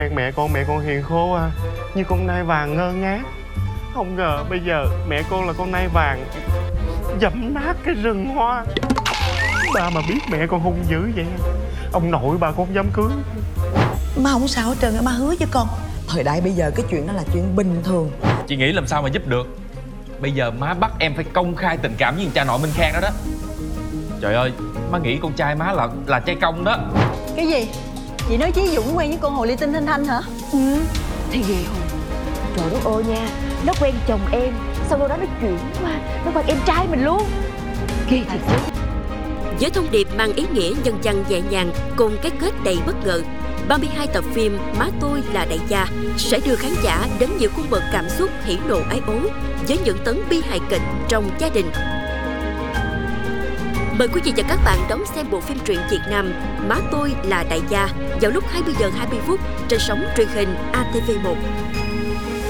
Mẹ con hiền khô à, như con nai vàng ngơ ngác. Không ngờ bây giờ mẹ con là con nai vàng dẫm nát cái rừng hoa. Ba mà biết mẹ con hung dữ vậy, ông nội bà con không dám cưới. Má không sao hết trơn á, má hứa với con. Thời đại bây giờ cái chuyện đó là chuyện bình thường. Chị nghĩ làm sao mà giúp được. Bây giờ má bắt em phải công khai tình cảm với cha nội Minh Khang đó đó. Trời ơi, má nghĩ con trai má là trai công đó. Cái gì? Chị nói Chí Dũng quen với con hồ ly tinh Thanh Thanh hả? Thì ghê hồn. Trời đất ơi nha, nó quen chồng em, sau đó nó chuyển qua nó quen em trai mình luôn. Ghê thiệt chứ. Với thông điệp mang ý nghĩa nhân văn nhẹ nhàng cùng cái kết đầy bất ngờ, 32 tập phim Má Tôi Là Đại Gia sẽ đưa khán giả đến nhiều cung bậc cảm xúc hỉ nộ ái ố với những tấn bi hài kịch trong gia đình. Mời quý vị và các bạn đón xem bộ phim truyện Việt Nam Má Tôi Là Đại Gia vào lúc 20 giờ 20 phút trên sóng truyền hình ATV1.